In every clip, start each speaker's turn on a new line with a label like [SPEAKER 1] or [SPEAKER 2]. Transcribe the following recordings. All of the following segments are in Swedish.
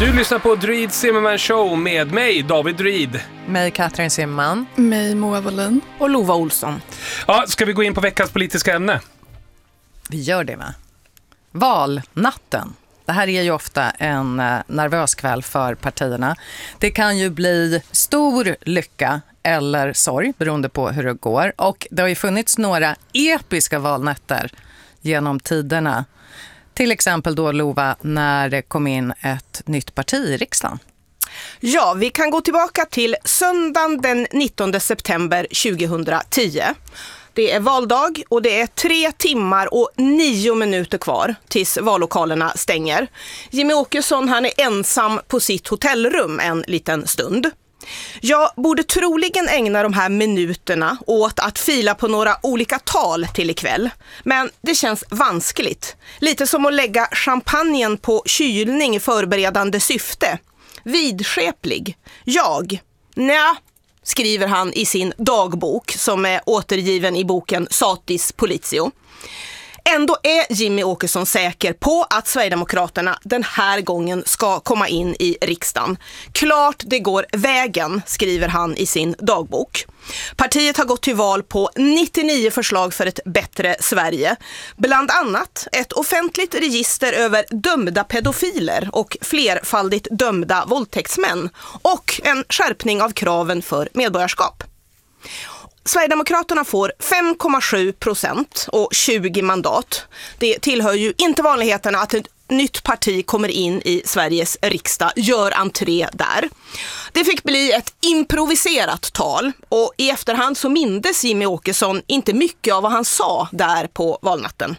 [SPEAKER 1] Du lyssnar på Druid Zimmerman Show med mig, David Druid.
[SPEAKER 2] Mig, Katrin Zimmerman.
[SPEAKER 3] Mig, Moa Wallin.
[SPEAKER 4] Och Lova Olsson.
[SPEAKER 1] Ja, ska vi gå in på veckans politiska ämne?
[SPEAKER 2] Vi gör det, va? Valnatten. Det här är ju ofta en nervös kväll för partierna. Det kan ju bli stor lycka eller sorg beroende på hur det går. Och det har ju funnits några episka valnätter genom tiderna. Till exempel då, Lova, när det kom in ett nytt parti i riksdagen.
[SPEAKER 4] Ja, vi kan gå tillbaka till söndagen den 19 september 2010. Det är valdag och det är 3 timmar och 9 minuter kvar tills vallokalerna stänger. Jimmy Åkesson, han är ensam på sitt hotellrum en liten stund. Jag borde troligen ägna de här minuterna åt att fila på några olika tal till ikväll. Men det känns vanskligt. Lite som att lägga champagnen på kylning i förberedande syfte. Vidskeplig. Nja, skriver han i sin dagbok som är återgiven i boken Satis Politio. Ändå är Jimmy Åkesson säker på att Sverigedemokraterna den här gången ska komma in i riksdagen. Klart det går vägen, skriver han i sin dagbok. Partiet har gått till val på 99 förslag för ett bättre Sverige. Bland annat ett offentligt register över dömda pedofiler och flerfaldigt dömda våldtäktsmän och en skärpning av kraven för medborgarskap. Sverigedemokraterna får 5,7% och 20 mandat. Det tillhör ju inte vanligheterna att ett nytt parti kommer in i Sveriges riksdag, gör entré där. Det fick bli ett improviserat tal och i efterhand så mindes Jimmy Åkesson inte mycket av vad han sa där på valnatten.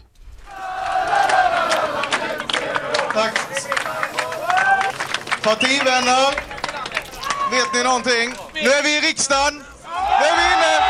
[SPEAKER 5] Tack. Partivänner, vet ni någonting? Nu är vi i riksdagen. Nu är vi inne.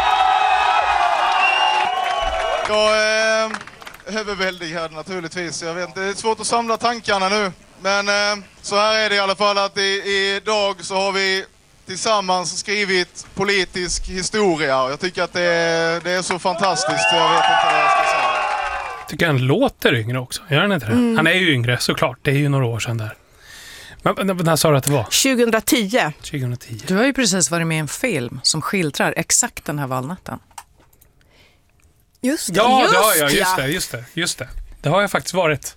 [SPEAKER 5] Jag är överväldig här naturligtvis. Jag vet inte, det är svårt att samla tankarna nu. Men så här är det i alla fall att idag så har vi tillsammans skrivit politisk historia. Och jag tycker att det är så fantastiskt så jag vet inte vad jag ska säga.
[SPEAKER 1] Jag tycker han låter yngre också, gör han inte det? Han är ju yngre såklart, det är ju några år sedan där. Men när sa du att det var?
[SPEAKER 4] 2010.
[SPEAKER 2] Du har ju precis varit med i en film som skildrar exakt den här valnatten.
[SPEAKER 3] Just det.
[SPEAKER 1] Ja, det har jag. Just det. Det har jag faktiskt varit.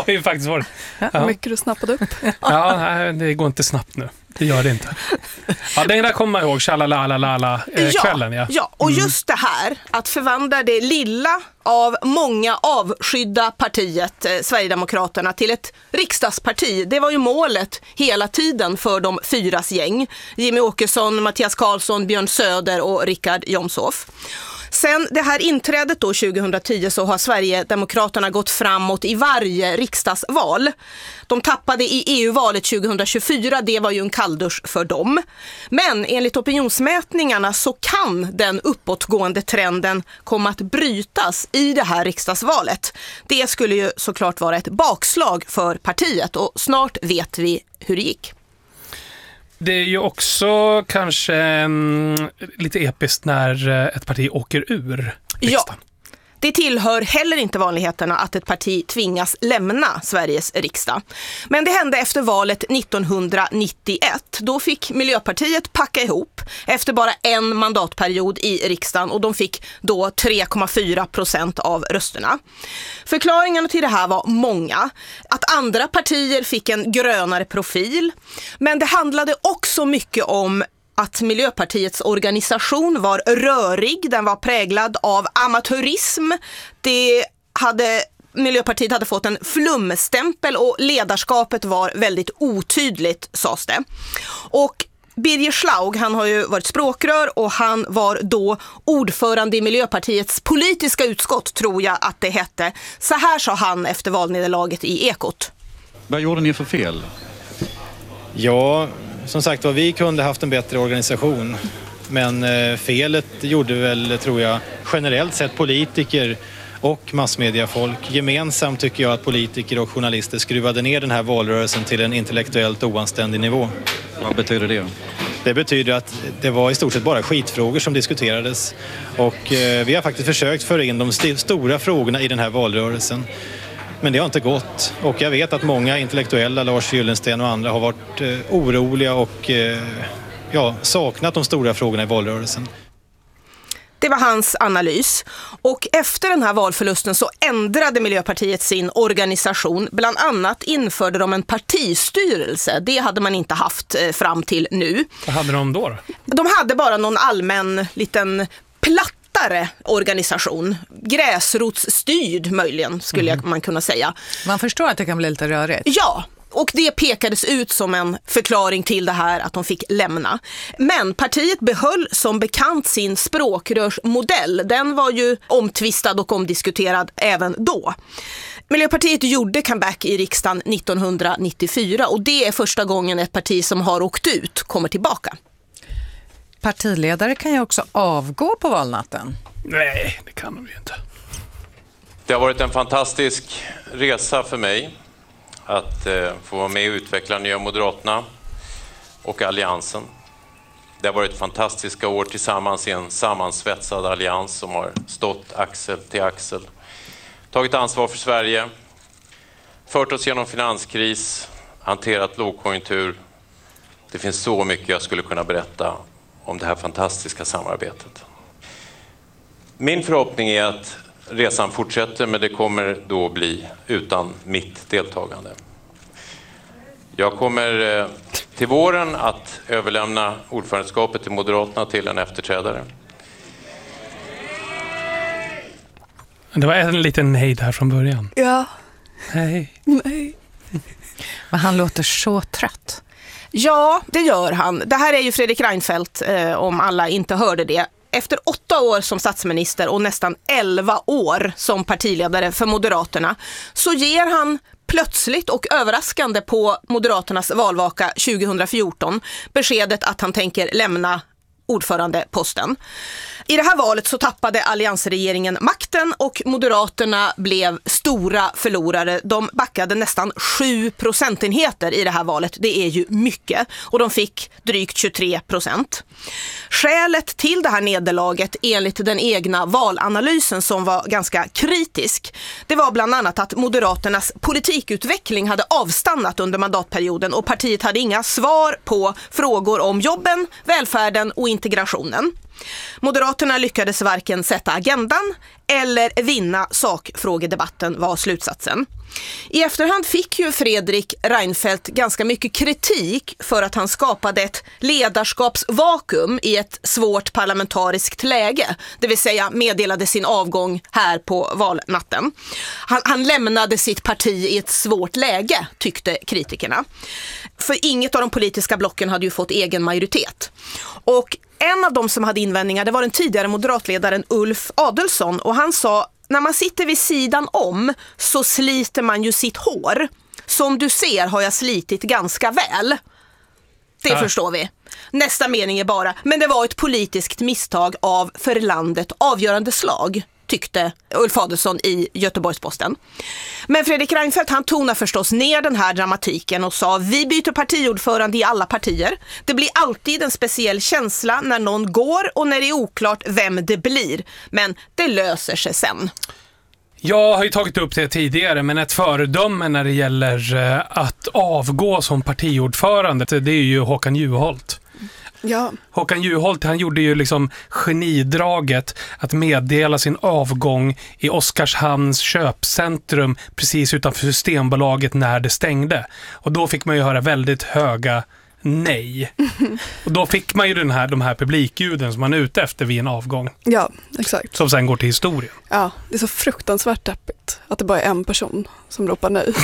[SPEAKER 3] Ja. Mycket du snappade upp.
[SPEAKER 1] Ja, nej, det går inte snabbt nu. Det gör det inte. Ja, den där kommer jag ihåg, kvällen.
[SPEAKER 4] Ja, och just det här, att förvandla det lilla av många avskydda partiet, Sverigedemokraterna, till ett riksdagsparti. Det var ju målet hela tiden för de 4:s gäng. Jimmy Åkesson, Mattias Karlsson, Björn Söder och Richard Jomshof. Sen det här inträdet då 2010 så har Sverigedemokraterna gått framåt i varje riksdagsval. De tappade i EU-valet 2024, det var ju en kalldusch för dem. Men enligt opinionsmätningarna så kan den uppåtgående trenden komma att brytas i det här riksdagsvalet. Det skulle ju såklart vara ett bakslag för partiet och snart vet vi hur det gick.
[SPEAKER 1] Det är ju också kanske lite episkt när ett parti åker ur riksdagen.
[SPEAKER 4] Ja, det tillhör heller inte vanligheterna att ett parti tvingas lämna Sveriges riksdag. Men det hände efter valet 1991. Då fick Miljöpartiet packa ihop efter bara en mandatperiod i riksdagen och de fick då 3,4% av rösterna. Förklaringarna till det här var många. Att andra partier fick en grönare profil. Men det handlade också mycket om att Miljöpartiets organisation var rörig, den var präglad av amatörism. Miljöpartiet hade fått en flumstämpel och ledarskapet var väldigt otydligt, sades det. Och Birger Schlaug, han har ju varit språkrör och han var då ordförande i Miljöpartiets politiska utskott, tror jag att det hette. Så här sa han efter valnederlaget i Ekot.
[SPEAKER 6] Vad gjorde ni för fel?
[SPEAKER 7] Ja, som sagt vi kunde haft en bättre organisation. Men felet gjorde väl, tror jag, generellt sett politiker och massmediafolk. Gemensamt tycker jag att politiker och journalister skruvade ner den här valrörelsen till en intellektuellt oanständig nivå.
[SPEAKER 6] Vad betyder det?
[SPEAKER 7] Det betyder att det var i stort sett bara skitfrågor som diskuterades. Och vi har faktiskt försökt föra in de stora frågorna i den här valrörelsen. Men det har inte gått. Och jag vet att många intellektuella, Lars Gyllensten och andra, har varit oroliga och saknat de stora frågorna i valrörelsen.
[SPEAKER 4] Det var hans analys. Och efter den här valförlusten så ändrade Miljöpartiet sin organisation. Bland annat införde de en partistyrelse. Det hade man inte haft fram till nu.
[SPEAKER 1] Vad hade de då?
[SPEAKER 4] De hade bara någon allmän liten plattare organisation. Gräsrotsstyrd möjligen skulle man kunna säga.
[SPEAKER 2] Man förstår att det kan bli lite rörigt.
[SPEAKER 4] Ja. Och det pekades ut som en förklaring till det här att de fick lämna. Men partiet behöll som bekant sin språkrörsmodell. Den var ju omtvistad och omdiskuterad även då. Miljöpartiet gjorde comeback i riksdagen 1994 och det är första gången ett parti som har åkt ut kommer tillbaka.
[SPEAKER 2] Partiledare kan ju också avgå på valnatten.
[SPEAKER 1] Nej, det kan de ju inte.
[SPEAKER 8] Det har varit en fantastisk resa för mig att få vara med och utveckla Nya Moderaterna och Alliansen. Det har varit fantastiska år tillsammans i en sammansvetsad allians som har stått axel till axel. Tagit ansvar för Sverige, fört oss genom finanskris, hanterat lågkonjunktur. Det finns så mycket jag skulle kunna berätta om det här fantastiska samarbetet. Min förhoppning är att resan fortsätter, men det kommer då bli utan mitt deltagande. Jag kommer till våren att överlämna ordförandeskapet till Moderaterna till en efterträdare.
[SPEAKER 1] Det var en liten nej där från början.
[SPEAKER 3] Ja.
[SPEAKER 1] Nej.
[SPEAKER 2] Men han låter så trött.
[SPEAKER 4] Ja, det gör han. Det här är ju Fredrik Reinfeldt, om alla inte hörde det. Efter 8 år som statsminister och nästan 11 år som partiledare för Moderaterna så ger han plötsligt och överraskande på Moderaternas valvaka 2014 beskedet att han tänker lämna ordförandeposten. I det här valet så tappade alliansregeringen makten och Moderaterna blev stora förlorare. De backade nästan 7 procentenheter i det här valet. Det är ju mycket. Och de fick drygt 23%. Skälet till det här nederlaget enligt den egna valanalysen som var ganska kritisk, det var bland annat att Moderaternas politikutveckling hade avstannat under mandatperioden och partiet hade inga svar på frågor om jobben, välfärden och integrationen. Moderaterna lyckades varken sätta agendan eller vinna sakfrågedebatten, var slutsatsen. I efterhand fick ju Fredrik Reinfeldt ganska mycket kritik för att han skapade ett ledarskapsvakuum i ett svårt parlamentariskt läge, det vill säga meddelade sin avgång här på valnatten. Han lämnade sitt parti i ett svårt läge, tyckte kritikerna. För inget av de politiska blocken hade ju fått egen majoritet. Och en av de som hade invändningar, det var den tidigare moderatledaren Ulf Adelsohn, och han sa: när man sitter vid sidan om så sliter man ju sitt hår. Som du ser har jag slitit ganska väl. Det förstår vi. Nästa mening är bara: men det var ett politiskt misstag av för landet avgörande slag, tyckte Ulf Adelsohn i Göteborgs-Posten. Men Fredrik Reinfeldt, han tonar förstås ner den här dramatiken och sa: vi byter partiordförande i alla partier. Det blir alltid en speciell känsla när någon går och när det är oklart vem det blir. Men det löser sig sen.
[SPEAKER 1] Jag har ju tagit upp det tidigare, men ett föredöme när det gäller att avgå som partiordförande, det är ju Håkan Juholt.
[SPEAKER 3] Ja.
[SPEAKER 1] Håkan Juholt, han gjorde ju liksom genidraget att meddela sin avgång i Oskarshamns köpcentrum precis utanför Systembolaget när det stängde. Och då fick man ju höra väldigt höga nej. Och då fick man ju de här publikljuden som man är ute efter vid en avgång.
[SPEAKER 3] Ja, exakt.
[SPEAKER 1] Som sen går till historien.
[SPEAKER 3] Ja, det är så fruktansvärt deppigt att det bara är en person som ropar nej.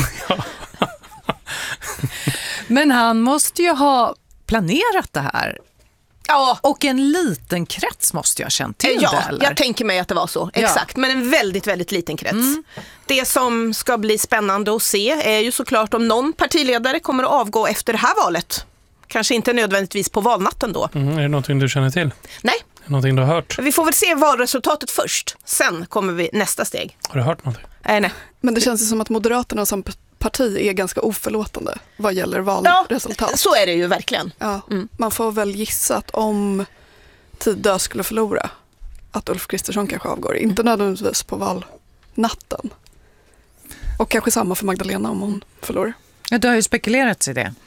[SPEAKER 2] Men han måste ju ha planerat det här.
[SPEAKER 4] Ja.
[SPEAKER 2] Och en liten krets måste jag ha känt till det, eller?
[SPEAKER 4] Jag tänker mig att det var så. Exakt, men en väldigt, väldigt liten krets. Det som ska bli spännande att se är ju såklart om någon partiledare kommer att avgå efter det här valet. Kanske inte nödvändigtvis på valnatten då.
[SPEAKER 1] Är det någonting du känner till?
[SPEAKER 4] Nej.
[SPEAKER 1] Är det någonting du har hört?
[SPEAKER 4] Vi får väl se valresultatet först. Sen kommer vi nästa steg.
[SPEAKER 1] Har du hört någonting?
[SPEAKER 4] Nej.
[SPEAKER 3] Men det känns som att Moderaterna som parti är ganska oförlåtande vad gäller valresultat.
[SPEAKER 4] Ja, så är det ju verkligen.
[SPEAKER 3] Ja, man får väl gissa att om Tidö skulle förlora, att Ulf Kristersson kanske avgår. Inte nödvändigtvis på valnatten. Och kanske samma för Magdalena om hon förlorar.
[SPEAKER 2] Ja, du har ju spekulerat i det.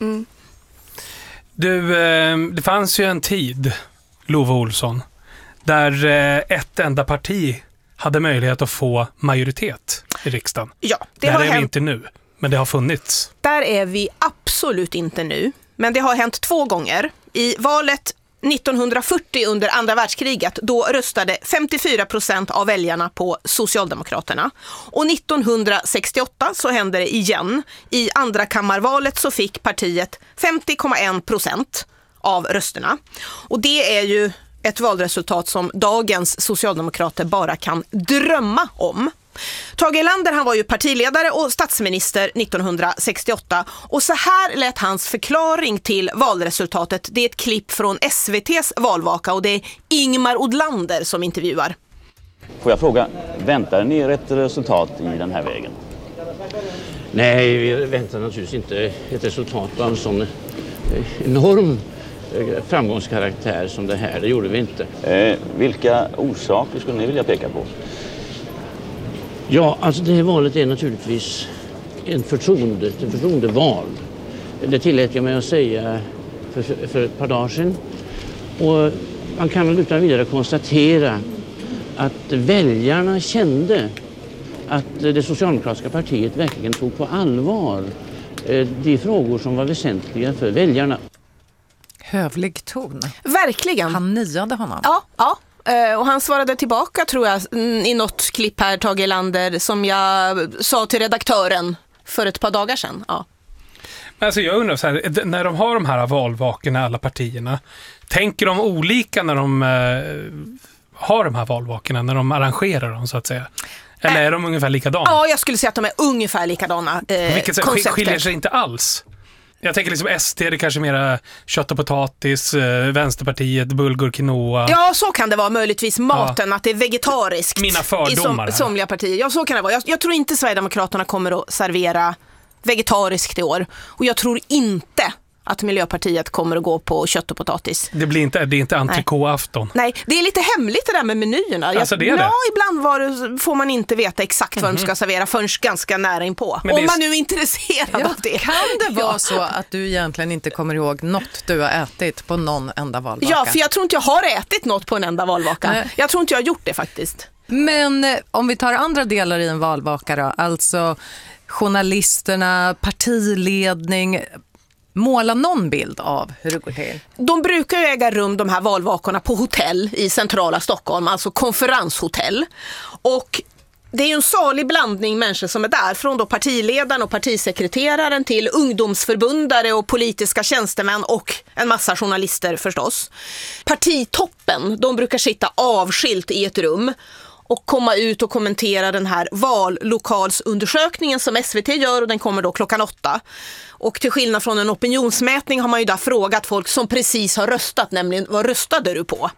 [SPEAKER 1] Du, det fanns ju en tid, Lova Olsson, där ett enda parti hade möjlighet att få majoritet i riksdagen.
[SPEAKER 4] Ja,
[SPEAKER 1] där är vi inte nu, men det har funnits.
[SPEAKER 4] Där är vi absolut inte nu, men det har hänt 2 gånger. I valet 1940 under andra världskriget, då röstade 54% av väljarna på Socialdemokraterna. Och 1968 så hände det igen. I andra kammarvalet så fick partiet 50,1% av rösterna. Och det är ju ett valresultat som dagens socialdemokrater bara kan drömma om. Tage Erlander, han var ju partiledare och statsminister 1968 och så här lät hans förklaring till valresultatet. Det är ett klipp från SVT:s valvaka och det är Ingmar Odlander som intervjuar.
[SPEAKER 9] Får jag fråga, väntar ni er ett resultat i den här vägen?
[SPEAKER 10] Nej, vi väntar naturligtvis inte ett resultat av en sån enorm framgångskaraktär som det här. Det gjorde vi inte.
[SPEAKER 9] Vilka orsaker skulle ni vilja peka på?
[SPEAKER 10] Ja, alltså det här valet är naturligtvis ett förtroendeval. Det tillät jag mig att säga för ett par dagar sedan. Och man kan väl utan vidare konstatera att väljarna kände att det socialdemokratiska partiet verkligen tog på allvar de frågor som var väsentliga för väljarna.
[SPEAKER 2] Hövlig ton.
[SPEAKER 4] Verkligen.
[SPEAKER 2] Han niade honom.
[SPEAKER 4] Ja. Och han svarade tillbaka, tror jag, i något klipp här, Tage Erlander, som jag sa till redaktören för ett par dagar sedan. Ja.
[SPEAKER 1] Alltså jag undrar så här, när de har de här valvakorna, alla partierna, tänker de olika när de har de här valvakorna, när de arrangerar dem så att säga? Eller är de ungefär likadana?
[SPEAKER 4] Ja, jag skulle säga att de är ungefär likadana
[SPEAKER 1] Vilket
[SPEAKER 4] koncepter.
[SPEAKER 1] Skiljer sig inte alls? Jag tänker liksom SD, det är kanske mera kött och potatis, Vänsterpartiet, bulgur, quinoa.
[SPEAKER 4] Ja, så kan det vara möjligtvis maten, att det är vegetariskt.
[SPEAKER 1] Mina fördomar
[SPEAKER 4] i somliga partier. Ja, så kan det vara. Jag tror inte Sverigedemokraterna kommer att servera vegetariskt i år. Och jag tror inte att Miljöpartiet kommer att gå på kött och potatis.
[SPEAKER 1] Det är inte entrecote-afton.
[SPEAKER 4] Nej, det är lite hemligt det där med menyerna.
[SPEAKER 1] Alltså det är det.
[SPEAKER 4] Ja, ibland får man inte veta exakt vad de ska servera förrän ganska nära inpå. Om man nu är intresserad av det.
[SPEAKER 2] Kan det vara så att du egentligen inte kommer ihåg något du har ätit på någon enda valvaka?
[SPEAKER 4] Ja, för jag tror inte jag har ätit något på en enda valvaka. Nej. Jag tror inte jag har gjort det faktiskt.
[SPEAKER 2] Men om vi tar andra delar i en valvaka då, alltså journalisterna, partiledning, måla någon bild av hur det går till.
[SPEAKER 4] De brukar ju äga rum, de här valvakorna, på hotell i centrala Stockholm, alltså konferenshotell. Och det är ju en salig blandning människor som är där, från då partiledaren och partisekreteraren till ungdomsförbundare och politiska tjänstemän och en massa journalister förstås. Partitoppen, de brukar sitta avskilt i ett rum och komma ut och kommentera den här vallokalsundersökningen som SVT gör, och den kommer då 8:00. Och till skillnad från en opinionsmätning har man ju där frågat folk som precis har röstat, nämligen vad röstade du på?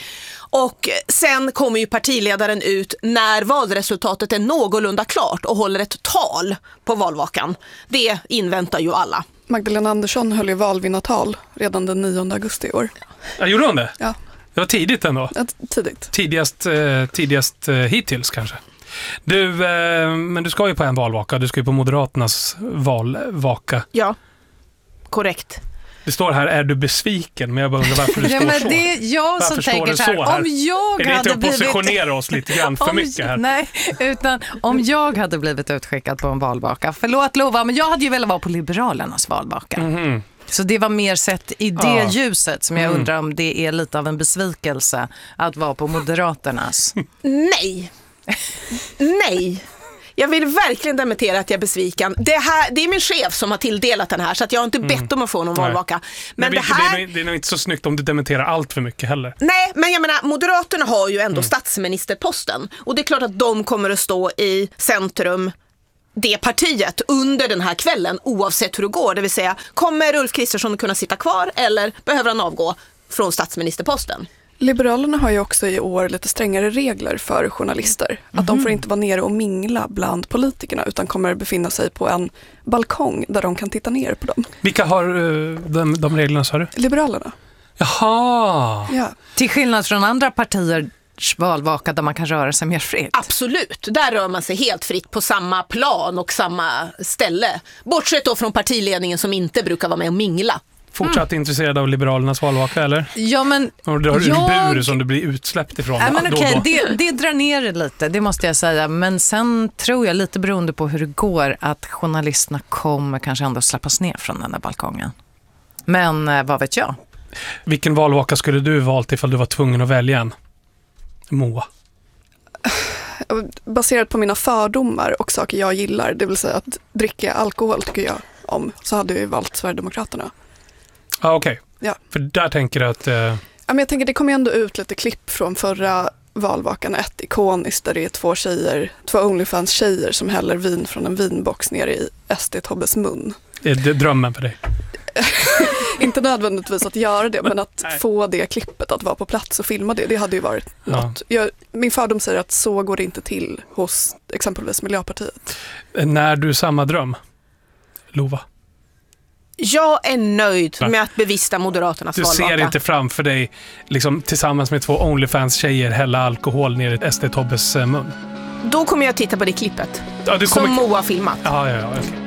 [SPEAKER 4] Och sen kommer ju partiledaren ut när valresultatet är någorlunda klart och håller ett tal på valvakan. Det inväntar ju alla.
[SPEAKER 3] Magdalena Andersson höll ju valvinnartal redan den 9 augusti i år.
[SPEAKER 1] Ja, gjorde hon det?
[SPEAKER 3] Ja.
[SPEAKER 1] Det var tidigt ändå.
[SPEAKER 3] Ja, tidigt.
[SPEAKER 1] Tidigast hittills kanske. Du, men du ska ju på en valvaka. Du ska ju på Moderaternas valvaka.
[SPEAKER 4] Ja, korrekt.
[SPEAKER 1] Det står här, är du besviken? Men jag bara undrar varför det står
[SPEAKER 2] men
[SPEAKER 1] så.
[SPEAKER 2] Det är jag som tänker så här, om jag
[SPEAKER 1] är
[SPEAKER 2] hade
[SPEAKER 1] inte att positionera oss lite grann för mycket här?
[SPEAKER 2] Nej, utan om jag hade blivit utskickad på en valvaka. Förlåt Lova, men jag hade ju velat vara på Liberalernas valvaka. Mm-hmm. Så det var mer sett i det ljuset som jag undrar om det är lite av en besvikelse att vara på Moderaternas.
[SPEAKER 4] Nej. Nej. Jag vill verkligen dementera att jag är besviken. Det är min chef som har tilldelat den här, så att jag har inte bett om att få någon valvaka. Men det
[SPEAKER 1] är nog inte så snyggt om du dementerar allt för mycket heller.
[SPEAKER 4] Nej, men jag menar, Moderaterna har ju ändå statsministerposten. Och det är klart att de kommer att stå i centrum, det partiet, under den här kvällen, oavsett hur det går. Det vill säga, kommer Ulf Kristersson kunna sitta kvar eller behöver han avgå från statsministerposten?
[SPEAKER 3] Liberalerna har ju också i år lite strängare regler för journalister. Att de får inte vara nere och mingla bland politikerna, utan kommer befinna sig på en balkong där de kan titta ner på dem.
[SPEAKER 1] Vilka har de reglerna, sa du?
[SPEAKER 3] Liberalerna.
[SPEAKER 1] Jaha!
[SPEAKER 3] Ja.
[SPEAKER 2] Till skillnad från andra partier sorts valvaka där man kan röra sig mer fritt?
[SPEAKER 4] Absolut, där rör man sig helt fritt på samma plan och samma ställe. Bortsett då från partiledningen som inte brukar vara med och mingla.
[SPEAKER 1] Fortsatt intresserad av Liberalernas valvaka, eller?
[SPEAKER 2] Ja, men...
[SPEAKER 1] Och du har en bur som du blir utsläppt ifrån.
[SPEAKER 2] Nej, men okej, det drar ner det lite, det måste jag säga. Men sen tror jag, lite beroende på hur det går, att journalisterna kommer kanske ändå släppas ner från den där balkongen. Men vad vet jag?
[SPEAKER 1] Vilken valvaka skulle du valt ifall du var tvungen att välja en? Moa.
[SPEAKER 3] Baserat på mina fördomar och saker jag gillar, det vill säga att dricka alkohol tycker jag om, så hade jag ju valt Sverigedemokraterna.
[SPEAKER 1] Ja, okej.
[SPEAKER 3] Ja.
[SPEAKER 1] För där tänker du att...
[SPEAKER 3] Ja, men jag tänker, det kommer ändå ut lite klipp från förra valvakan, ett ikoniskt där det är två OnlyFans-tjejer som häller vin från en vinbox ner i SD-Tobbes mun.
[SPEAKER 1] Är det drömmen för dig?
[SPEAKER 3] Inte nödvändigtvis att göra det, men att få det klippet, att vara på plats och filma det hade ju varit något. Min fördom säger att så går det inte till hos exempelvis Miljöpartiet.
[SPEAKER 1] När du samma dröm, Lova?
[SPEAKER 4] Jag är nöjd med att bevista Moderaternas valvaka.
[SPEAKER 1] Du ser inte framför dig liksom, tillsammans med 2 OnlyFans-tjejer hälla alkohol ner i SD Tobbes mun?
[SPEAKER 4] Då kommer jag titta på det klippet
[SPEAKER 1] som
[SPEAKER 4] Moa filmat.
[SPEAKER 1] Ja, okay.